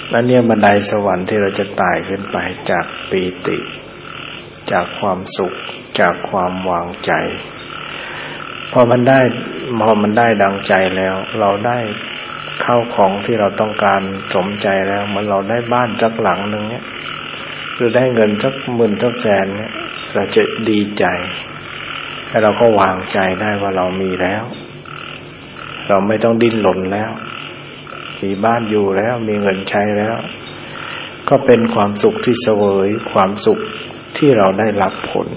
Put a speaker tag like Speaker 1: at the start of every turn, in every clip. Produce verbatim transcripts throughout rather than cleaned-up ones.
Speaker 1: อันนี้บันไดสวรรค์ที่เราจะไต่ขึ้นไปจากปีติจากความสุขจากความวางใจพอมันได้พอมันได้ดังใจแล้วเราได้เข้าของที่เราต้องการสมใจแล้วเหมือนเราได้บ้านสักหลังนึงเนี่ยหรือได้เงินสักหมื่นสักแสนเนี่ยเราจะดีใจแล้วเราก็วางใจได้ว่าเรามีแล้วเราไม่ต้องดิ้นรนแล้วมีบ้านอยู่แล้วมีเงินใช้แล้วก็เป็นความสุขที่เสวยความสุขที่เราได้รับผล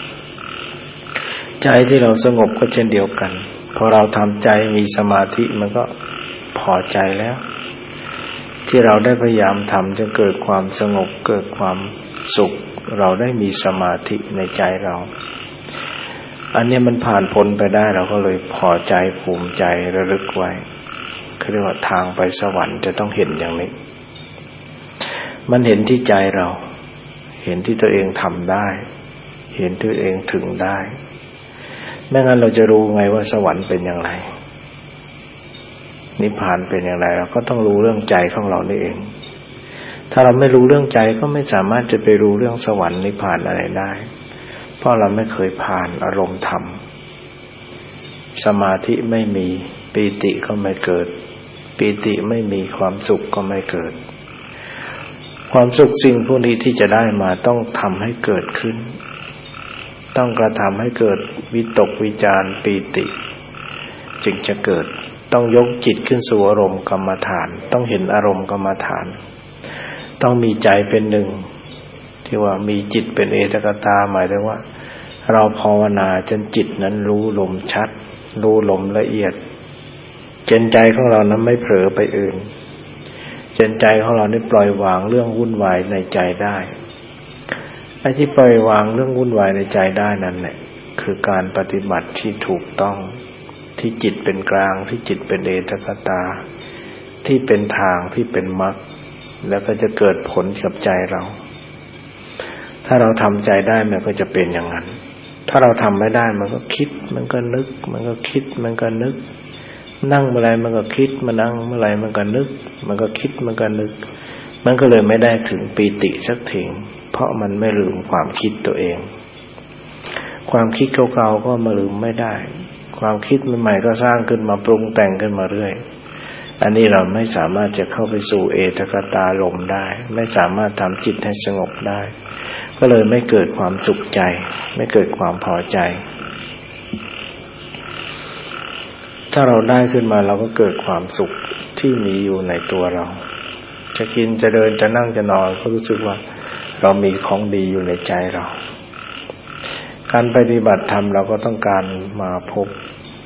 Speaker 1: ใจที่เราสงบก็เช่นเดียวกันพอเราทำใจมีสมาธิมันก็พอใจแล้วที่เราได้พยายามทำจนเกิดความสงบเกิดความสุขเราได้มีสมาธิในใจเราอันนี้มันผ่านพ้นไปได้เราก็เลยพอใจภูมิใจระลึกไว้เขาเรียกว่าทางไปสวรรค์จะต้องเห็นอย่างนี้มันเห็นที่ใจเราเห็นที่ตัวเองทำได้เห็นที่ตัวเองถึงได้ไม่งั้นเราจะรู้ไงว่าสวรรค์เป็นอย่างไรนิพพานเป็นอย่างไรเราก็ต้องรู้เรื่องใจของเรานี่เองถ้าเราไม่รู้เรื่องใจก็ไม่สามารถจะไปรู้เรื่องสวรรค์นิพพานอะไรได้เพราะเราไม่เคยผ่านอารมณ์ธรรมสมาธิไม่มีปีติก็ไม่เกิดปีติไม่มีความสุขก็ไม่เกิดความสุขสิ่งพวกนี้ที่จะได้มาต้องทำให้เกิดขึ้นต้องกระทำให้เกิดวิตกวิจารปีติจึงจะเกิดต้องยกจิตขึ้นสู่อารมณ์กรรมฐานต้องเห็นอารมณ์กรรมฐานต้องมีใจเป็นหนึ่งที่ว่ามีจิตเป็นเอตกตาหมายถึงว่าเราภาวนาจนจิตนั้นรู้ลมชัดรู้ลมละเอียดจนใจของเรานั้นไม่เผลอไปอื่นจนใจของเราได้ปล่อยวางเรื่องวุ่นวายในใจได้ไอ้ที่ปล่อยวางเรื่องวุ่นวายในใจได้นั่นแหละคือการปฏิบัติที่ถูกต้องที่จิตเป็นกลางที่จิตเป็นเอตกตาที่เป็นทางที่เป็นมรรคแล้วก็จะเกิดผลกับใจเราถ้าเราทำใจได้มันก็จะเป็นอย่างนั้นถ้าเราทำไม่ได้มันก็คิดมันก็นึกมันก็คิดมันก็นึกนั่งเมื่อไรมันก็คิดมานั่งเมื่อไรมันก็นึกมันก็คิดมันก็นึกมันก็เลยไม่ได้ถึงปีติสักทีเพราะมันไม่ลืมความคิดตัวเองความคิดเก่าๆก็มาลืมไม่ได้ความคิดใหม่ๆก็สร้างขึ้นมาปรุงแต่งขึ้นมาเรื่อยอันนี้เราไม่สามารถจะเข้าไปสู่เอตกตาลมได้ไม่สามารถทำจิตให้สงบได้ก็เลยไม่เกิดความสุขใจไม่เกิดความพอใจถ้าเราได้ขึ้นมาเราก็เกิดความสุขที่มีอยู่ในตัวเราจะกินจะเดินจะนั่งจะนอนก็รู้สึกว่าเรามีของดีอยู่ในใจเราการปฏิบัติธรรมเราก็ต้องการมาพบ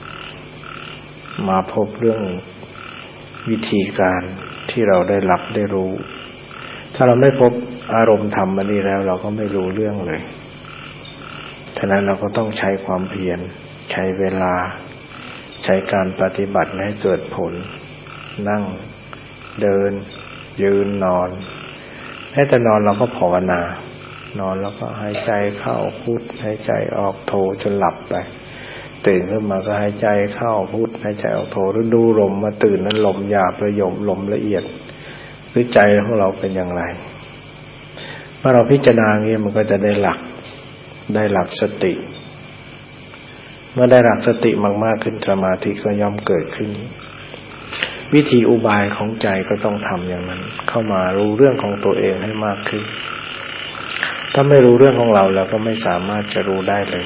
Speaker 1: มาพบเรื่องวิธีการที่เราได้รับได้รู้ถ้าเราไม่พบอารมณ์ธรรมอันนี้แล้วเราก็ไม่รู้เรื่องเลยฉะนั้นเราก็ต้องใช้ความเพียรใช้เวลาใช้การปฏิบัติให้เกิดผลนั่งเดินยืนนอนแม้แต่นอนเราก็ภาวนานอนแล้วก็หายใจเข้าพุทหายใจออกโทจนหลับไปตื่นขึ้นมาก็หายใจเข้าพุทหายใจออกโทหรือดูลมมาตื่นนั้นลมหยาบระยมลมละเอียดหรือใจของเราเป็นอย่างไรเมื่อเราพิจารณาอย่างนี้มันก็จะได้หลักได้หลักสติเมื่อได้หลักสติมากๆขึ้นสมาธิก็ย่อมเกิดขึ้นวิธีอุบายของใจก็ต้องทำอย่างนั้นเข้ามารู้เรื่องของตัวเองให้มากขึ้นถ้าไม่รู้เรื่องของเราเราก็ไม่สามารถจะรู้ได้เลย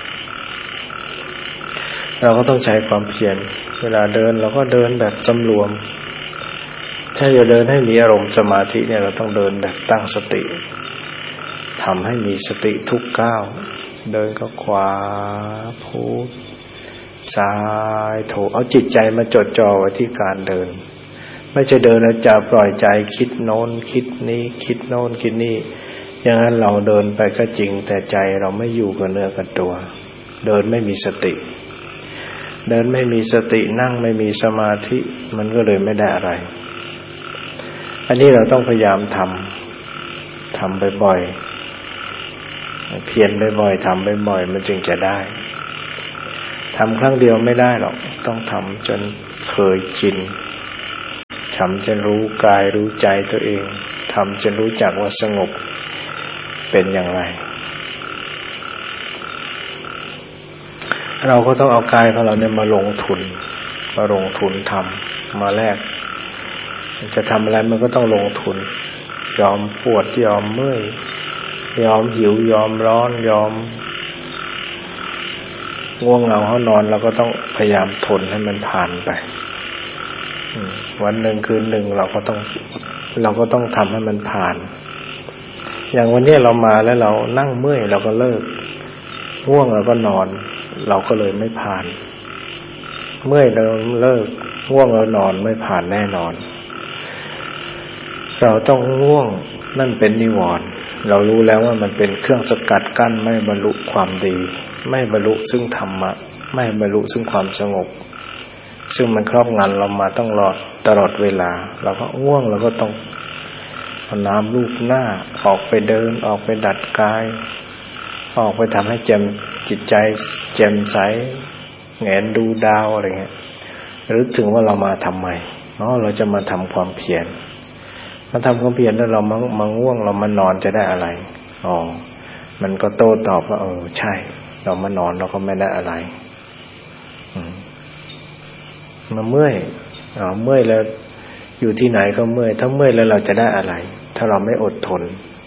Speaker 1: เราก็ต้องใช้ความเพียรเวลาเดินเราก็เดินแบบสำรวมถ้าจะเดินให้มีอารมณ์สมาธิเนี่ยเราต้องเดินแบบตั้งสติทำให้มีสติทุกก้าวเดินก็ขวาพุทซ้ายโถเอาจิตใจมาจดจ่อไว้ที่การเดินไม่ใช่เดินแล้วจะปล่อยใจคิดโน้นคิดนี้คิดโน้นคิดนี่อย่างนั้นเราเดินไปก็จริงแต่ใจเราไม่อยู่กับเนื้อกับตัวเดินไม่มีสติเดินไม่มีสตินั่งไม่มีสมาธิมันก็เลยไม่ได้อะไรอันนี้เราต้องพยายามทำทำบ่อยๆเพียรบ่อยๆทำบ่อยๆมันจึงจะได้ทำครั้งเดียวไม่ได้หรอกต้องทำจนเคยชินใช้ทำจนรู้กายรู้ใจตัวเองทำจนรู้จักว่าสงบเป็นอย่างไรเราก็ต้องเอากายของเราเนี่ยมาลงทุนมาลงทุนทำมาแลกจะทำอะไรมันก็ต้องลงทุนยอมปวดยอมเมื่อยยอมหิวยอมร้อนยอมง่วงเหงาห้านอนเราก็ต้องพยายามทนให้มันผ่านไปวันหนึ่งคืนหนึ่งเราก็ต้องเราก็ต้องทำให้มันผ่านอย่างวันนี้เรามาแล้วเรานั่งเมื่อยเราก็เลิกง่วงเราก็นอนเราก็เลยไม่ผ่านเมื่อยเราเลิกง่วงเรานอนไม่ผ่านแน่นอนเราต้องง่วงนั่นเป็นนิวรณ์เรารู้แล้วว่ามันเป็นเครื่องสกัดกั้นไม่บรรลุความดีไม่บรรลุซึ่งธรรมะไม่บรรลุซึ่งความสงบซึ่งมันครอบงำเรามาต้องรอดตลอดเวลาเราก็ง่วงเราก็ต้องเอาน้ำลูบหน้าออกไปเดินออกไปดัดกายออกไปทำให้แจ่มจิตใจแจ่มใสแงนดูดาวอะไรเงี้ยรู้ถึงว่าเรามาทำไมอ๋อเราจะมาทำความเพียรมาทำความเพียรแล้วเรามามาง่วงเรามานอนจะได้อะไรอ๋อมันก็โต้ตอบว่าเออใช่เรามานอนเราก็ไม่ได้อะไรมาเมื่อยอ๋อเมื่อยแล้วอยู่ที่ไหนก็เมื่อยถ้าเมื่อยแล้วเราจะได้อะไรถ้าเราไม่อดทน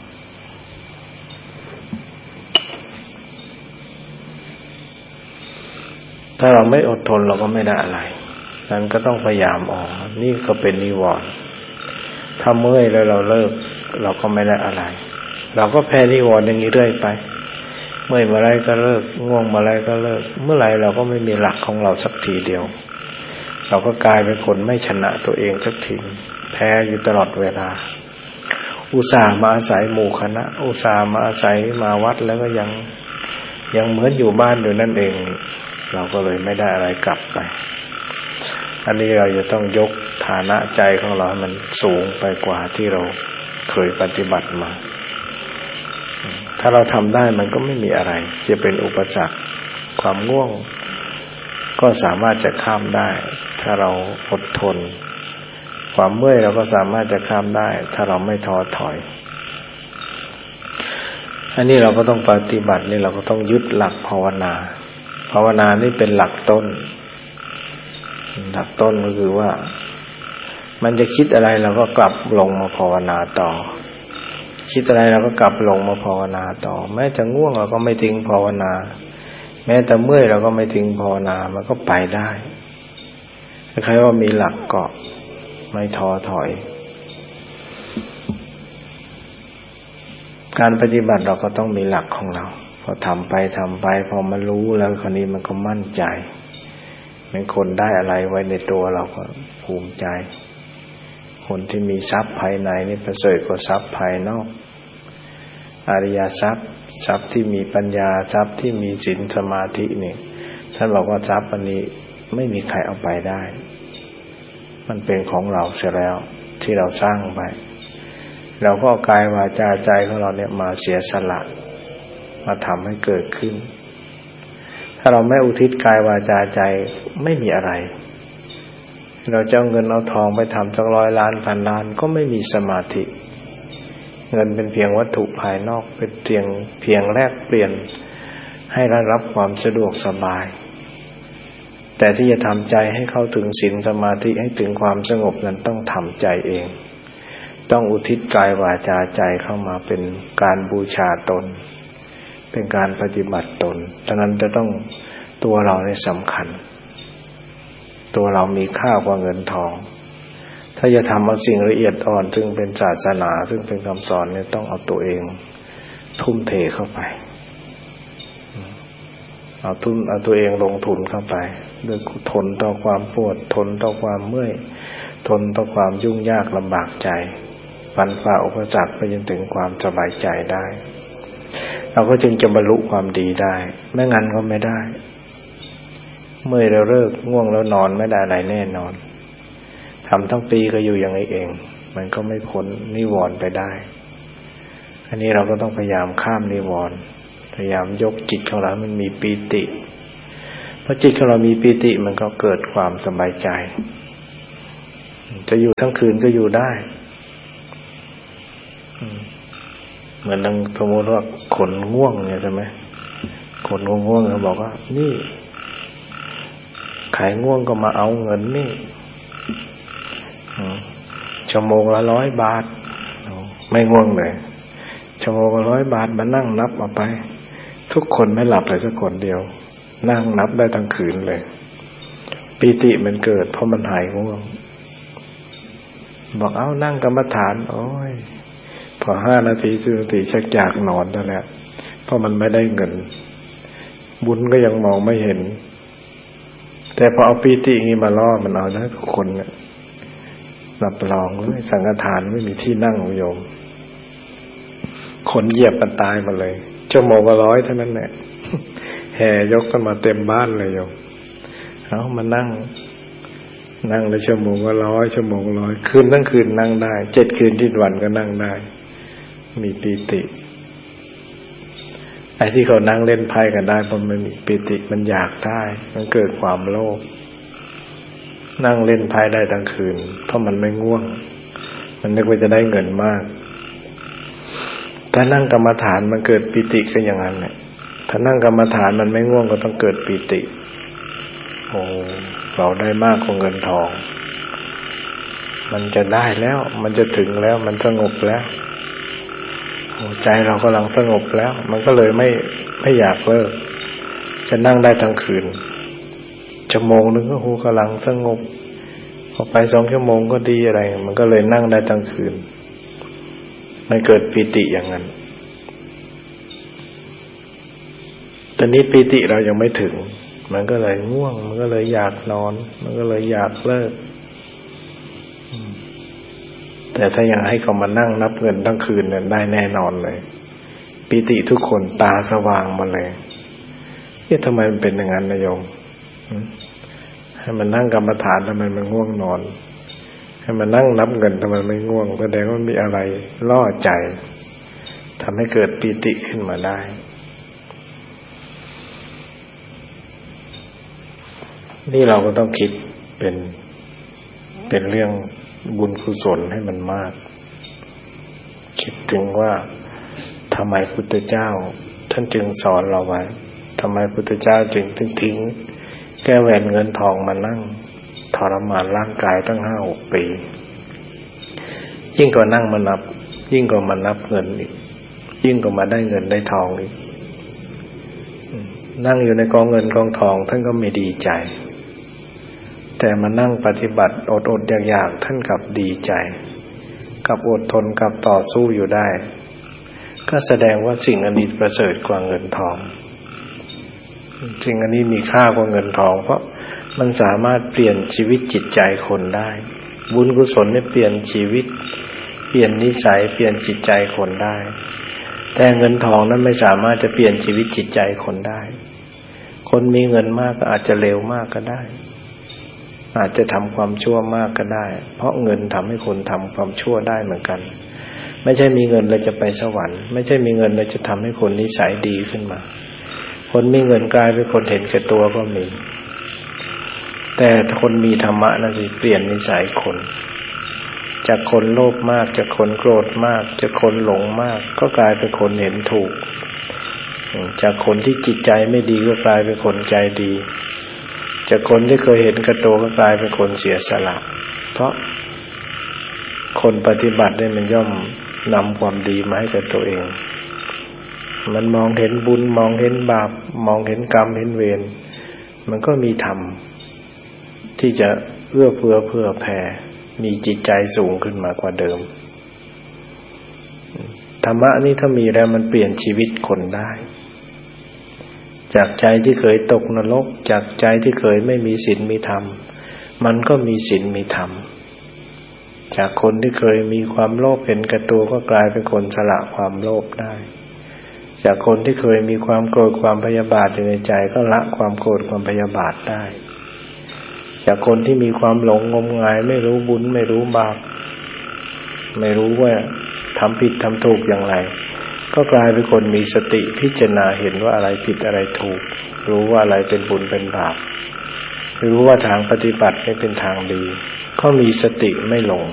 Speaker 1: ถ้าเราไม่อดทนเราก็ไม่ได้อะไรนั้นก็ต้องพยายามออกนี่ก็เป็นนิวรณ์ถ้าเมื่อยแล้วเราเลิกเราก็ไม่ได้อะไรเราก็แพ้นิวรณ์อย่างนี้เรื่อยไปเมื่อยเมื่อไรก็เลิกง่วงเมื่อไรก็เลิกเมื่อไรเราก็ไม่มีหลักของเราสักทีเดียวเราก็กลายเป็นคนไม่ชนะตัวเองสักทีแพ้อยู่ตลอดเวลาอุตส่าห์มาอาศัยหมู่คณะอุตส่าห์มาอาศัยมาวัดแล้วก็ยังยังเหมือนอยู่บ้านอยู่นั่นเองเราก็เลยไม่ได้อะไรกลับไปอันนี้เราจะต้องยกฐานะใจของเราให้มันสูงไปกว่าที่เราเคยปฏิบัติมาถ้าเราทำได้มันก็ไม่มีอะไรจะเป็นอุปสรรคความง่วงก็สามารถจะข้ามได้ถ้าเราอดทนความเมื่อยเราก็สามารถจะข้ามได้ถ้าเราไม่ท้อถอยอันนี้เราก็ต้องปฏิบัตินี่เราก็ต้องยึดหลักภาวนาภาวนานี่เป็นหลักต้นหลักต้นก็คือว่ามันจะคิดอะไรเราก็กลับลงมาภาวนาต่อคิดอะไรเราก็กลับลงมาภาวนาต่อแม้จะง่วงเราก็ไม่ทิ้งภาวนาแม้แต่เมื่อยเราก็ไม่ทิ้งภาวนามันก็ไปได้ใครว่ามีหลักเกาะไม่ท้อถอยการปฏิบัติเราก็ต้องมีหลักของเราพอทำไปทำไปพอมันรู้แล้วคราวนี้มันก็มั่นใจเป็นคนได้อะไรไว้ในตัวเราก็ภูมิใจคนที่มีทรัพย์ภายในนี่ประเสริฐกว่าทรัพย์ภายนอกอริยทรัพย์ทรัพย์ที่มีปัญญาทรัพย์ที่มีศีลสมาธินี่ท่านบอกว่าทรัพย์อันนี้ไม่มีใครเอาไปได้มันเป็นของเราเสียแล้วที่เราสร้างไปเราก็เอากายวาจาใจของเราเนี่ยมาเสียสละมาทำให้เกิดขึ้นถ้าเราไม่อุทิศกายวาจาใจไม่มีอะไรเราจะเอาเงินเอาทองไปทำสักร้อยล้านพันล้านก็ไม่มีสมาธิเงินเป็นเพียงวัตถุภายนอกเป็นเพียงเพียงแลกเปลี่ยนให้ได้รับความสะดวกสบายแต่ที่จะทำใจให้เข้าถึงศีลสมาธิให้ถึงความสงบนั้นต้องทำใจเองต้องอุทิศกายวาจาใจเข้ามาเป็นการบูชาตนเป็นการปฏิบัติตนดังนั้นจะต้องตัวเราเนี่ยสำคัญตัวเรามีค่ากว่าเงินทองถ้าจะทำเอาสิ่งละเอียดอ่อนซึ่งเป็นศาสนาซึ่งเป็นคำสอนเนี่ยต้องเอาตัวเองทุ่มเทเข้าไปเอาทุ่มเอาตัวเองลงทุนเข้าไปด้วยทนต่อความปวดทนต่อความเมื่อยทนต่อความยุ่งยากลำบากใจฟันฝ่าอุปสรรคไปจนถึงความสบายใจได้เราก็จึงจะบรรลุความดีได้ไม่งั้นก็ไม่ได้เมื่อยแล้วเลิกง่วงแล้วนอนไม่ได้อะไรแน่นอนทำทั้งปีก็อยู่อย่างนี้เองมันก็ไม่พ้นนิวรณ์ไปได้อันนี้เราก็ต้องพยายามข้ามนิวรณ์พยายามยกจิตของเรามันมีปีติพอจิตของเรามีปีติมันก็เกิดความสบายใจจะอยู่ทั้งคืนก็อยู่ได้เหมือนดังสมมติว่าขนง่วงเนี่ยใช่ไหมขนง่วงเขาบอกว่านี่ขายง่วงก็มาเอาเงินนี่ชั่วโมงละร้อยบาทไม่ง่วงเลยชั่วโมงละร้อยบาทมานั่งนับเอาไปทุกคนไม่หลับเลยสักคนเดียวนั่งนับได้ทั้งคืนเลยปีติมันเกิดเพราะมันหายง่วงบอกเอานั่งกรรมฐานโอ้ยพอห้านาทีสิบนาทีชักอยากนอนแล้วแหละเพราะมันไม่ได้เงินบุญก็ยังมองไม่เห็นแต่พอเอาปีติงี้มาล่อมันเอานะทุกคนเนี่ยรับรองเลยสังฆทานไม่มีที่นั่งโยมคนเหยียบกันตายมาเลยชั่วโมงละร้อยเท่านั้นแหละแห่ยกกันมาเต็มบ้านเลยโยมเอามานั่งนั่งเลยชั่วโมงละร้อยชั่วโมงร้อยคืนทั้งคืนนั่งได้เจ็ดคืนที่วันก็นั่งได้มีปีติไอ้ที่เขานั่งเล่นไพ่กันได้เพราะมันมีปีติมันอยากได้มันเกิดความโลภนั่งเล่นไพ่ได้ทั้งคืนเพราะมันไม่ง่วงมันนึกว่าจะได้เงินมากถ้านั่งกรรมฐานมันเกิดปีติก็อย่างนั้นแหละถ้านั่งกรรมฐานมันไม่ง่วงก็ต้องเกิดปีติโอ้เราได้มากกว่าเงินทองมันจะได้แล้วมันจะถึงแล้วมันสงบแล้วใจเรากำลังสงบแล้วมันก็เลยไม่ไม่อยากเลิกจะนั่งได้ทั้งคืนชั่วโมงนึงก็โหกำลังสงบพอไปสองชั่วโมงก็ดีอะไรมันก็เลยนั่งได้ทั้งคืนมันเกิดปีติอย่างนั้นตอนนี้ปีติเรายังไม่ถึงมันก็เลยง่วงมันก็เลยอยากนอนมันก็เลยอยากเลิกแต่ถ้ายังให้เขามานั่งนับเงินทั้งคืนเนี่ยได้แน่นอนเลยปีติทุกคนตาสว่างมาเลยเอ๊ะทำไมมันเป็นอย่างนั้นนะโยมให้มันนั่งกรรมฐานทำไมมันง่วงนอนให้มันนั่งนับเงินทำไมไม่ง่วงแสดงว่ามีอะไรล่อใจทำให้เกิดปีติขึ้นมาได้นี่เราก็ต้องคิดเป็นเป็นเรื่องบุญกุศลให้มันมากคิดถึงว่าทำไมพุทธเจ้าท่านจึงสอนเราไว้ทำไมพุทธเจ้าจึงถึงทิ้งแก้แหวนเงินทองมานั่งทรมานร่างกายตั้งห้าหกปียิ่งกว่านั่งมานับยิ่งกว่ามานับเงินอีกยิ่งกว่ามาได้เงินได้ทองอีกนั่งอยู่ในกองเงินกองทองท่านก็ไม่ดีใจแต่มานั่งปฏิบัติอดอดอยากๆท่านกลับดีใจกลับอดทนกลับต่อสู้อยู่ได้ก็แสดงว่าสิ่งอันนี้ประเสริฐกว่าเงินทองสิ่งอันนี้มีค่ากว่าเงินทองเพราะมันสามารถเปลี่ยนชีวิตจิตใจคนได้บุญกุศลเนี่ยเปลี่ยนชีวิตเปลี่ยนนิสัยเปลี่ยนจิตใจคนได้แต่เงินทองนั้นไม่สามารถจะเปลี่ยนชีวิตจิตใจคนได้คนมีเงินมากก็อาจจะเลวมากก็ได้อาจจะทำความชั่วมากก็ได้เพราะเงินทำให้คนทำความชั่วได้เหมือนกันไม่ใช่มีเงินแล้วจะไปสวรรค์ไม่ใช่มีเงินแล้วจะทำให้คนนิสัยดีขึ้นมาคนมีเงินกลายเป็นคนเห็นแก่ตัวก็มีแต่คนมีธรรมะนั่นสิเปลี่ยนนิสัยคนจากคนโลภมากจากคนโกรธมากจากคนหลงมากก็กลายเป็นคนเห็นถูกจากคนที่จิตใจไม่ดีก็กลายเป็นคนใจดีจากคนที่เคยเห็นแก่ตัวก็กลายเป็นคนเสียสละเพราะคนปฏิบัติได้มันย่อมนำความดีมาให้กับตัวเองมันมองเห็นบุญมองเห็นบาปมองเห็นกรรมเห็นเวรมันก็มีธรรมที่จะเอื้อเฟื้อเผื่อแผ่มีจิตใจสูงขึ้นมากว่าเดิมธรรมะนี่ถ้ามีแล้วมันเปลี่ยนชีวิตคนได้จากใจที่เคยตกนรกจากใจที่เคยไม่มีศีลมีธรรมมันก็มีศีลมีธรรมจากคนที่เคยมีความโลภเห็นแก่ตัวก็กลายเป็นคนสละความโลภได้จากคนที่เคยมีความโกรธความพยาบาทอยู่ในใจก็ละความโกรธความพยาบาทได้จากคนที่มีความหลงงมงายไม่รู้บุญไม่รู้บาปไม่รู้ว่าทำผิดทำถูกอย่างไรก็กลายเป็นคนมีสติพิจารณาเห็นว่าอะไรผิดอะไรถูกรู้ว่าอะไรเป็นบุญเป็นบาปรู้ว่าทางปฏิบัติไม่เป็นทางดีเขามีสติไม่หลง